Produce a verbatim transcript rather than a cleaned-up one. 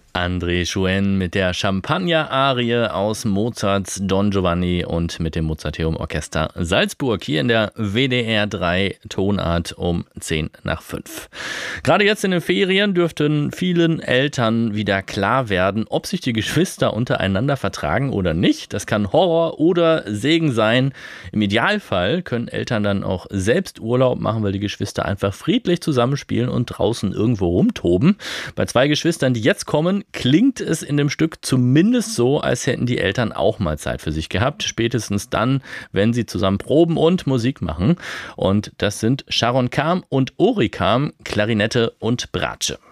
André Schoen mit der Champagner-Arie aus Mozarts Don Giovanni und mit dem Mozarteum Orchester Salzburg hier in der W D R drei Tonart um zehn nach fünf. Gerade jetzt in den Ferien dürften vielen Eltern wieder klar werden, ob sich die Geschwister untereinander vertragen oder nicht. Das kann Horror oder Segen sein. Im Idealfall können Eltern dann auch selbst Urlaub machen, weil die Geschwister einfach friedlich zusammenspielen und draußen irgendwo rumtoben. Bei zwei Geschwistern, die jetzt kommen, klingt es in dem Stück zumindest so, als hätten die Eltern auch mal Zeit für sich gehabt. Spätestens dann, wenn sie zusammen proben und Musik machen. Und das sind Sharon Kam und Ori Kam, Klarinette und Bratsche.